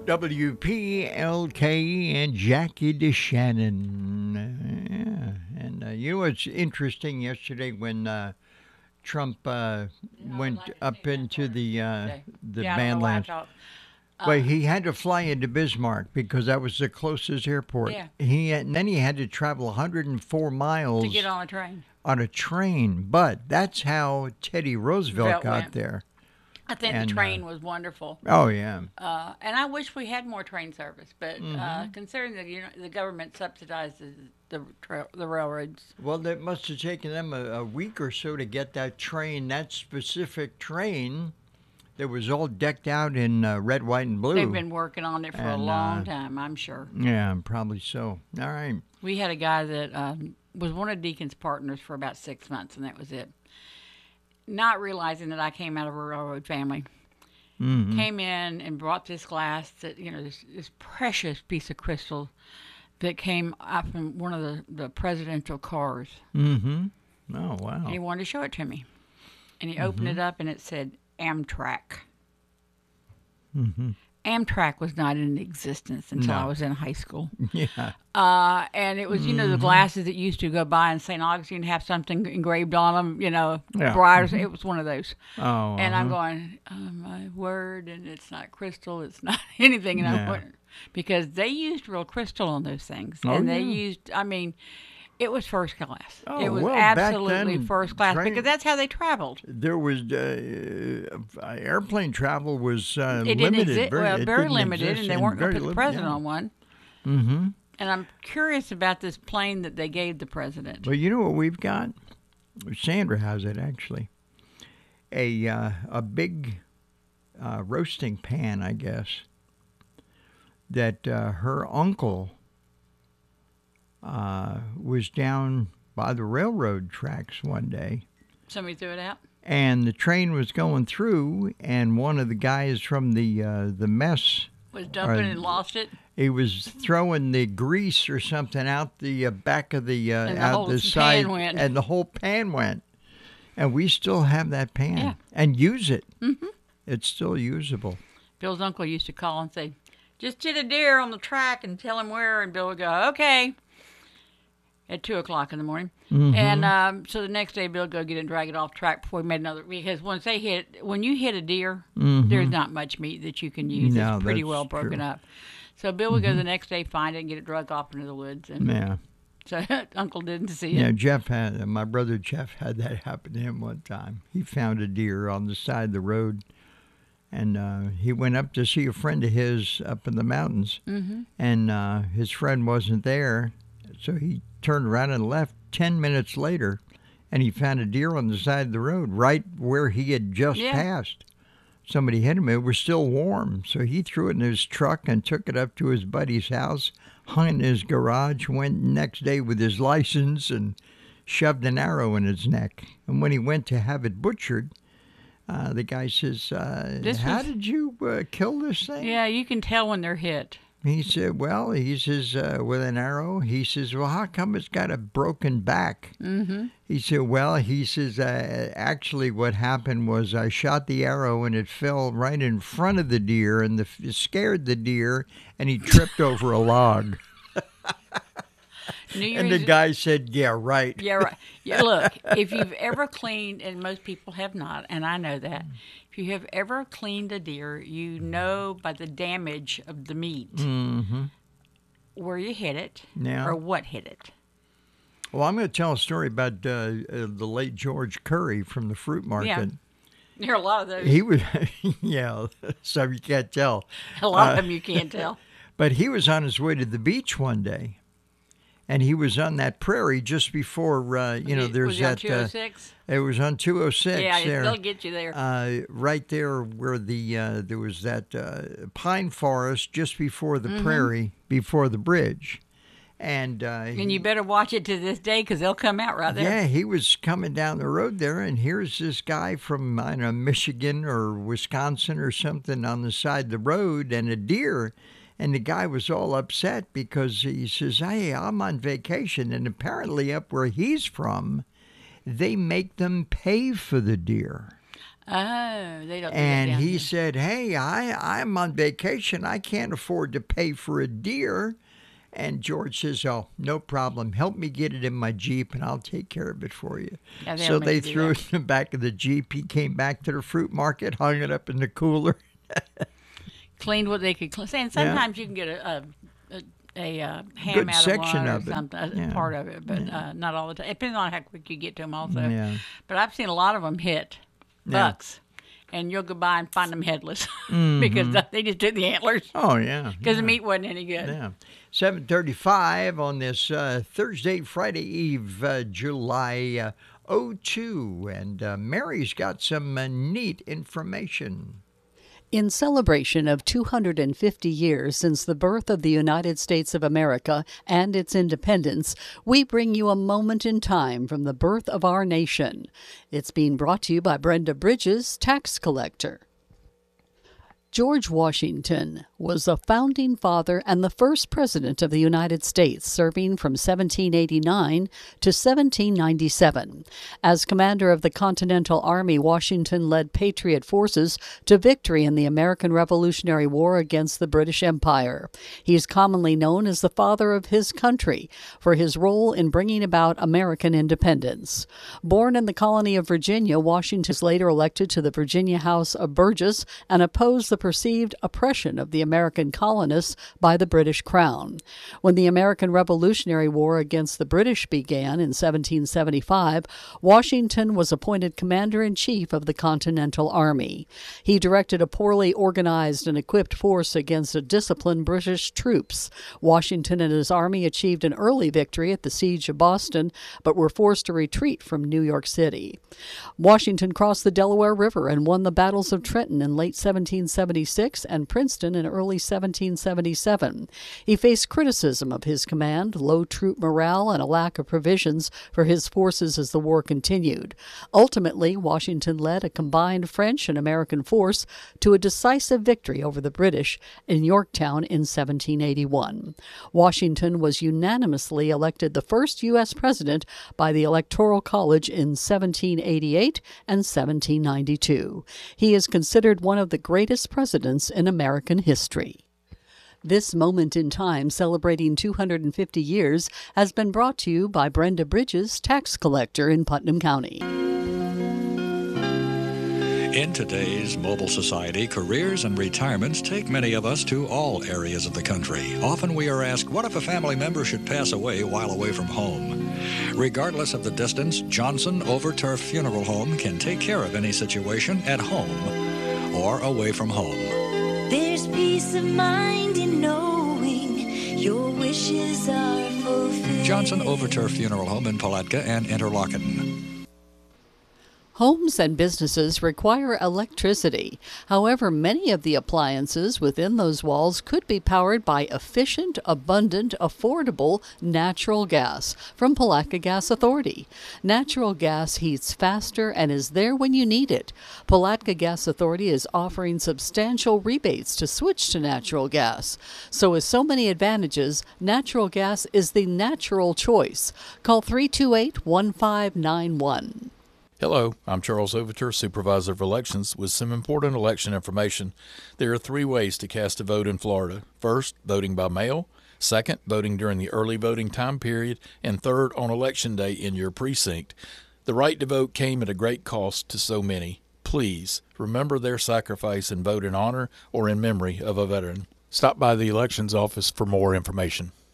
WPLK and Jackie DeShannon. And you know what's interesting yesterday when Trump went up into the Yeah, I don't know why I Badlands. thought. Well, Uh, he had to fly into Bismarck because that was the closest airport. yeah, And then he had to travel 104 to get miles on a train. on a train. But that's how Teddy Roosevelt Roosevelt got went. there. I think the And train was wonderful. oh yeah. And I wish we had more train service, but Hmm. considering that the government subsidizes the railroads, Well, it must have taken them a week or so to get that train, that specific train that was all decked out in red, white, and they've blue. been working on it for a And long time, I'm sure. yeah, probably so. All right. We had a guy that was one of Deacon's partners for about 6 months, and that was it. Not realizing that I came out of a railroad family. Mm-hmm. Came in and brought this glass that, this precious piece of crystal that came out from one of the presidential cars. Mm-hmm. Oh, And he wow. wanted to show it to me. And he opened it up and it said Amtrak. Mm-hmm. Amtrak was not in existence until I No. was in high school. Yeah. And it was, the glasses that used to go by in St. Augustine have something engraved on them, Yeah. bright. It was one of those. Oh. And I'm going, oh my word, and it's not crystal, it's not anything. And I'm Yeah. going, because they used real crystal on those things. Oh, And they yeah. used, it was first class. Oh, It was well, back absolutely then, first class train- because that's how they traveled. There was airplane travel was It didn't limited. exist, It very didn't limited, exist and they and weren't going very to put the lim- president yeah. on one. Mm-hmm. And I'm curious about this plane that they gave the president. Well, you know what we've got? Sandra has it actually. A big roasting pan, I guess, that her uncle was down by the railroad tracks one day, Somebody threw it out. and the train was going through, and one of the guys from the mess, Was dumping and lost it. he was throwing the grease or something out the back of the And the out whole the pan side, went. and the whole pan went. And we still have that pan Yeah. and use it. Mm-hmm. It's still usable. Bill's uncle used to call and say, just hit a deer on the track and tell him where. And Bill would go, okay, at 2 o'clock in the morning. Mm-hmm. And so the next day, Bill would go get it and drag it off track before he made another. Because when you hit a deer, there's not much meat that you can use. No, It's pretty that's well broken true. up. So Bill would go the next day, find it, and get it dragged off into the woods. And Yeah. so Uncle didn't see Yeah, it. my brother Jeff had that happen to him one time. He found a deer on the side of the road, and he went up to see a friend of his up in the mountains, and his friend wasn't there, so he turned around and left. 10 minutes later, and he found a deer on the side of the road, right where he had just Yeah. passed. Somebody hit him. It was still warm, so he threw it in his truck and took it up to his buddy's house, hung it in his garage, went next day with his license and shoved an arrow in his neck. And when he went to have it butchered, the guy says, how did you kill this thing? Yeah, you can tell when they're hit. He said, well, he says, with an arrow. He says, well, how come it's got a broken back? Mm-hmm. He said, well, he says, actually what happened was I shot the arrow and it fell right in front of the deer and it scared the deer and he tripped over a log. New And the Year's- guy said, yeah, right. Yeah, right. Yeah, look, if you've ever cleaned, and most people have not, and I know that, if you have ever cleaned a deer, you know by the damage of the meat Mm-hmm. where you hit it Yeah. or what hit it. Well, I'm going to tell a story about the late George Curry from the fruit market. There are a lot of those. He was, yeah, so you can't tell. A lot of them you can't tell. But he was on his way to the beach one day, and he was on that prairie just before, there's was he on that. 206? It was on 206 Yeah, there. they'll get you there. Right there where there was that pine forest just before the prairie, before the bridge. And You better watch it to this day because they'll come out right there. yeah, he was coming down the road there, and here's this guy from, I don't know, Michigan or Wisconsin or something on the side of the road, and a deer. And the guy was all upset because he says, hey, I'm on vacation. And apparently up where he's from, they make them pay for the deer. Oh, they don't do that And down he here. said, "Hey, I'm on vacation. I can't afford to pay for a deer." And George says, "Oh, no problem. Help me get it in my Jeep, and I'll take care of it for you." Yeah, they So don't make they you do threw that. it in the back of the Jeep. He came back to the fruit market, hung it up in the cooler. Cleaned what they could clean. And sometimes you can get a ham Good out of section one or of it. something, Yeah. part of it, but not all the time. Depending on how quick you get to them, also. Yeah. But I've seen a lot of them hit Yeah. bucks, and you'll go by and find them headless Mm-hmm. because they just took the antlers Oh, yeah. because the meat wasn't any good. Yeah. 7:35 on this Thursday, Friday Eve, July '02. And Mary's got some neat information. In celebration of 250 years since the birth of the United States of America and its independence, we bring you a moment in time from the birth of our nation. It's being brought to you by Brenda Bridges, tax collector. George Washington was the founding father and the first president of the United States, serving from 1789 to 1797. As commander of the Continental Army, Washington led Patriot forces to victory in the American Revolutionary War against the British Empire. He is commonly known as the father of his country for his role in bringing about American independence. Born in the colony of Virginia, Washington was later elected to the Virginia House of Burgess and opposed the perceived oppression of the American colonists by the British Crown. When the American Revolutionary War against the British began in 1775, Washington was appointed commander-in-chief of the Continental Army. He directed a poorly organized and equipped force against a disciplined British troops. Washington and his army achieved an early victory at the Siege of Boston, but were forced to retreat from New York City. Washington crossed the Delaware River and won the battles of Trenton in late 1776 and Princeton in early 1777. He faced criticism of his command, low troop morale, and a lack of provisions for his forces as the war continued. Ultimately, Washington led a combined French and American force to a decisive victory over the British in Yorktown in 1781. Washington was unanimously elected the first U.S. president by the Electoral College in 1788 and 1792. He is considered one of the greatest presidents in American history. This moment in time, celebrating 250 years, has been brought to you by Brenda Bridges, tax collector in Putnam County. In today's mobile society, careers and retirements take many of us to all areas of the country. Often we are asked, what if a family member should pass away while away from home? Regardless of the distance, Johnson Overturf Funeral Home can take care of any situation at home or away from home. There's peace of mind in knowing your wishes are fulfilled. Johnson Overturf Funeral Home in Palatka and Interlaken. Homes and businesses require electricity. However, many of the appliances within those walls could be powered by efficient, abundant, affordable natural gas from Palatka Gas Authority. Natural gas heats faster and is there when you need it. Palatka Gas Authority is offering substantial rebates to switch to natural gas. So with so many advantages, natural gas is the natural choice. Call 328-1591. Hello, I'm Charles Overturf, Supervisor of Elections, with some important election information. There are 3 ways to cast a vote in Florida. First, voting by mail. Second, voting during the early voting time period. And third, on Election Day in your precinct. The right to vote came at a great cost to so many. Please remember their sacrifice and vote in honor or in memory of a veteran. Stop by the Elections Office for more information.